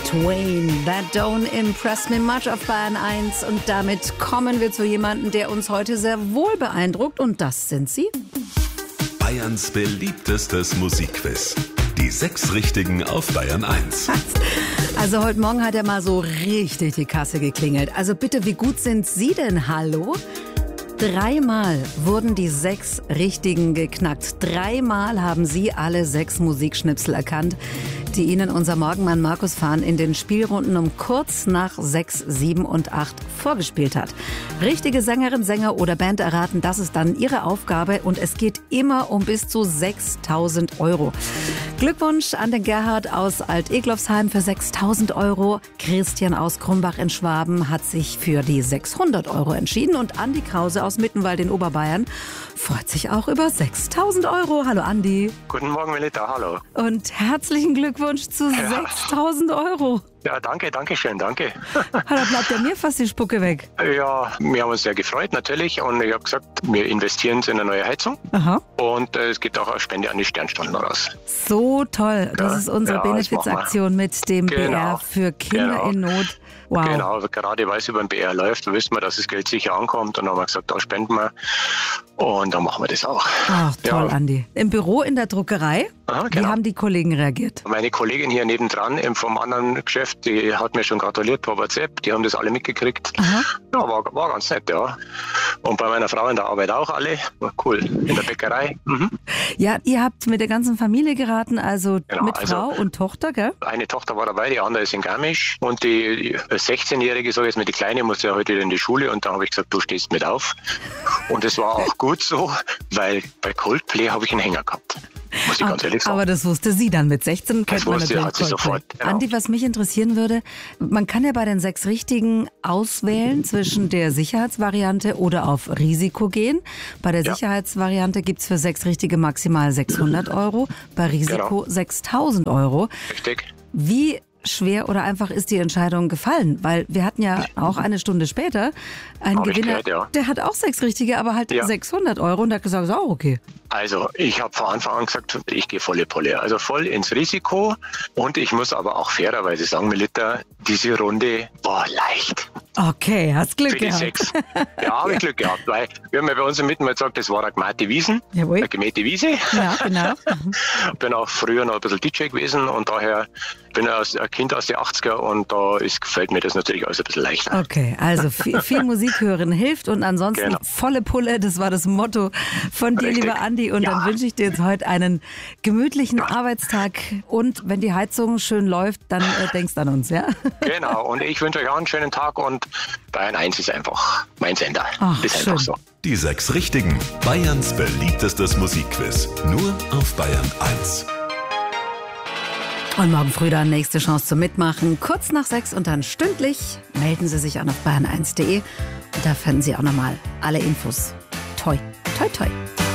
Twain, That Don't Impress Me Much auf Bayern 1. Und damit kommen wir zu jemandem, der uns heute sehr wohl beeindruckt. Und das sind Sie. Bayerns beliebtestes Musikquiz. Die 6 Richtigen auf Bayern 1. Also heute Morgen hat er mal so richtig die Kasse geklingelt. Also bitte, wie gut sind Sie denn? Hallo? 3-mal wurden die 6 Richtigen geknackt. 3-mal haben Sie alle 6 Musikschnipsel erkannt, die Ihnen unser Morgenmann Markus Fahn in den Spielrunden um kurz nach 6, 7 und 8 vorgespielt hat. Richtige Sängerin, Sänger oder Band erraten, das ist dann Ihre Aufgabe und es geht immer um bis zu 6.000 €. Glückwunsch an den Gerhard aus Alt-Eglofsheim für 6.000 €. Christian aus Krumbach in Schwaben hat sich für die 600 € entschieden und Andi Krause aus Mittenwald in Oberbayern freut sich auch über 6.000 €. Hallo Andi. Guten Morgen, Melita, hallo. Und herzlichen Glückwunsch zu 6.000 €. Ja, danke schön, danke. Da bleibt ja mir fast die Spucke weg. Ja, wir haben uns sehr gefreut natürlich und ich habe gesagt, wir investieren in eine neue Heizung. Aha. Und es gibt auch eine Spende an die Sternstunden raus. So toll, das ist unsere ja, Benefizaktion mit dem BR für Kinder in Not. Wow. Genau, gerade weil es über den BR läuft, wissen wir, dass das Geld sicher ankommt und dann haben wir gesagt, da spenden wir und dann machen wir das auch. Ach, toll, ja. Andi. Im Büro in der Druckerei, Aha, wie haben die Kollegen reagiert? Meine Kollegin hier nebendran vom anderen Geschäft, die hat mir schon gratuliert per WhatsApp, die haben das alle mitgekriegt. Aha. Ja, war ganz nett, ja. Und bei meiner Frau in der Arbeit auch alle, war cool, in der Bäckerei. Mhm. Ja, ihr habt mit der ganzen Familie geraten, also genau, mit Frau und Tochter, gell? Eine Tochter war dabei, die andere ist in Garmisch und die 16-Jährige, sag ich jetzt mal, die Kleine, musste ja heute wieder in die Schule und da habe ich gesagt, du stehst mit auf. Und es war auch gut so, weil bei Coldplay habe ich einen Hänger gehabt. Muss ich ganz ehrlich sagen. Aber das wusste sie dann mit 16. Das wusste hat sie sofort. Genau. Andi, was mich interessieren würde, man kann ja bei den 6 Richtigen auswählen zwischen der Sicherheitsvariante oder auf Risiko gehen. Bei der Sicherheitsvariante gibt es für 6 Richtige maximal 600 €, bei Risiko 6.000 €. Richtig. Wie schwer oder einfach ist die Entscheidung gefallen? Weil wir hatten ja auch eine Stunde später einen Gewinner, der hat auch 6 Richtige, aber halt 600 € und hat gesagt, ist auch okay. Also ich habe von Anfang an gesagt, ich gehe volle Pulle, also voll ins Risiko und ich muss aber auch fairerweise sagen, Melita, diese Runde war leicht. Okay, hast Glück gehabt. Für die 6. Ja, habe ich Glück gehabt, weil wir haben ja bei uns im Mittenwald gesagt, das war eine gemähte Wiesen, eine gemähte Wiese. Ja, genau. Bin auch früher noch ein bisschen DJ gewesen und daher bin ich ein Kind aus den 80er und da gefällt mir das natürlich alles ein bisschen leichter. Okay, also viel Musik hören hilft und ansonsten volle Pulle, das war das Motto von dir, lieber Andi. Und dann wünsche ich dir jetzt heute einen gemütlichen Arbeitstag und wenn die Heizung schön läuft, dann denkst an uns, ja? Genau, und ich wünsche euch auch einen schönen Tag und Bayern 1 ist einfach mein Sender. Ach, ist einfach so. Die 6 Richtigen. Bayerns beliebtestes Musikquiz. Nur auf Bayern 1. Und morgen früh dann nächste Chance zum Mitmachen. Kurz nach 6 und dann stündlich melden Sie sich an auf bayern1.de. Und da finden Sie auch nochmal alle Infos. Toi, toi, toi.